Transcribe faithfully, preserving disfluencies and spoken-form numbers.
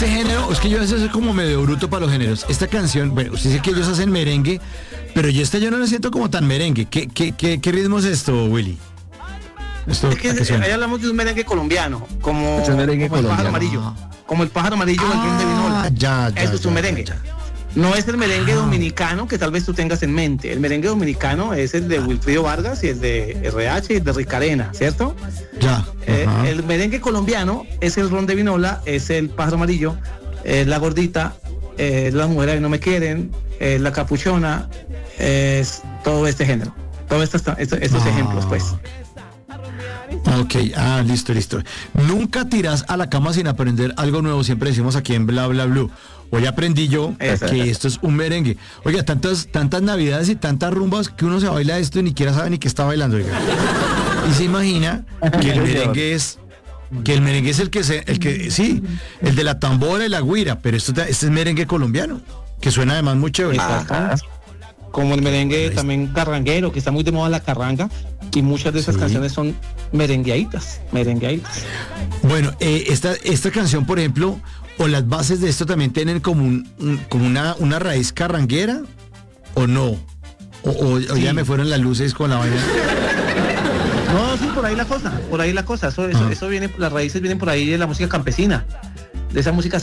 este género, es que yo a veces soy como medio bruto para los géneros. Esta canción, bueno, usted dice que ellos hacen merengue, pero yo esta yo no la siento como tan merengue. ¿Qué, qué, qué, qué ritmo es esto, Willy? Esto, es que ahí hablamos de un merengue colombiano, como, es un merengue como colombiano. el pájaro amarillo. Como el pájaro amarillo o el ron de vinola. Ya, ya, Eso es un ya, merengue. ya, ya. No es el merengue dominicano que tal vez tú tengas en mente. El merengue dominicano es el de Wilfrido Vargas y el de R H y el de Rick Arena, ¿cierto? Ya. Eh, el merengue colombiano es el ron de vinola, es el pájaro amarillo, es la gordita, es las mujeres que no me quieren, es la capuchona, es todo este género. Todos estos, estos, estos ah. ejemplos, pues. Ok, ah, listo, listo. Nunca tiras a la cama sin aprender algo nuevo, siempre decimos aquí en Bla Bla Blue. Hoy aprendí yo Exacto. que esto es un merengue. Oiga, tantas, tantas navidades y tantas rumbas que uno se baila esto y ni siquiera sabe ni qué está bailando, oiga. Y se imagina que el merengue es, que el merengue es el que se, el que, sí, el de la tambora y la güira, pero esto, este es merengue colombiano, que suena además muy chévere. Ajá. Como el merengue también carranguero, que está muy de moda la carranga, y muchas de esas Sí. canciones son merengueitas, merengueitas. Bueno, eh, esta, esta canción, por ejemplo, o las bases de esto también tienen como un, un- como una, una raíz carranguera, o no, o, o- o Sí. ya me fueron las luces con la vaina. No, sí, por ahí la cosa, por ahí la cosa, eso, eso, Ah. eso viene, las raíces vienen por ahí de la música campesina, de esa música